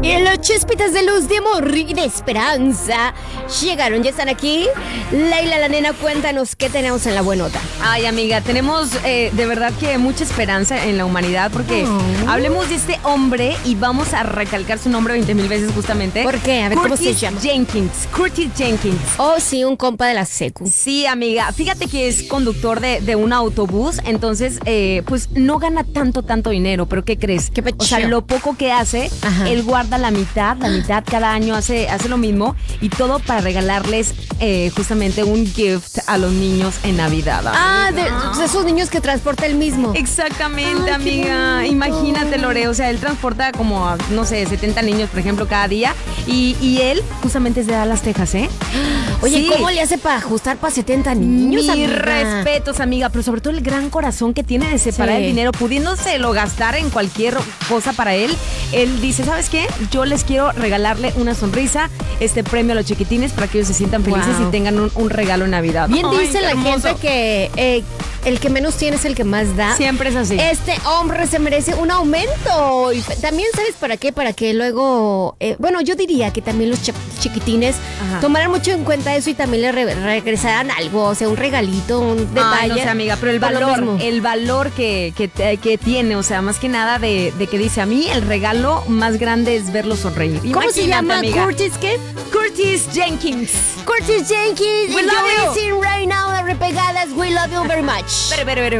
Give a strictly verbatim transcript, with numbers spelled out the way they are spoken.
Y los chispitas de luz, de amor y de esperanza llegaron, ya están aquí. Leila, la nena, cuéntanos qué tenemos en la buenota. Ay, amiga, tenemos eh, de verdad que mucha esperanza en la humanidad porque Oh. hablemos de este hombre y vamos a recalcar su nombre veinte mil veces justamente. ¿Por qué? A ver, ¿cómo se Curtis llama? Jenkins. Curtis Jenkins. Oh, sí, un compa de la secu. Sí, amiga, fíjate que es conductor de, de un autobús, entonces eh, pues no gana tanto, tanto dinero, pero ¿qué crees? Qué O sea, pecho. lo poco que hace, Ajá. él guarda la mitad, la mitad cada año hace, hace lo mismo y todo para regalarles eh, justamente un gift a los niños en Navidad. Ah, amiga. de, de esos niños que transporta él mismo. Exactamente, Ay, qué amiga. bonito. Imagínate, Lore. O sea, él transporta como, a, no sé, setenta niños, por ejemplo, cada día. Y, y él justamente es de Dallas, Texas, ¿eh? Oye, Sí. ¿cómo le hace para ajustar para setenta niños, Mis amiga? respetos, amiga, pero sobre todo el gran corazón que tiene de separar Sí. el dinero, pudiéndoselo gastar en cualquier cosa para él. Él dice, ¿sabes qué? Yo les quiero regalarle una sonrisa, este premio a los chiquitines para que ellos se sientan felices Wow. y tengan un, un regalo en Navidad. Bien Ay, dice qué la hermoso. gente que eh, el que menos tiene es el que más da. Siempre es así. Este hombre se merece un aumento. Y también, ¿sabes para qué? Para que luego, eh, bueno, yo diría que también los chi- chiquitines Ajá. tomaran mucho en cuenta eso y también le re- regresaran algo, o sea, un regalito, un detalle. Ay, no sé, amiga, pero el por lo valor, mismo. el valor que, que, te- que tiene, o sea, más que nada de, de que dice, a mí el regalo más grande es verlo sonreír. ¿Cómo se Imagínate, llama? amiga. Curtis, ¿qué? Curtis Jenkins. Curtis Jenkins. We and love you're you. listening right now, las repegadas. We love you very much. Pero, pero, pero,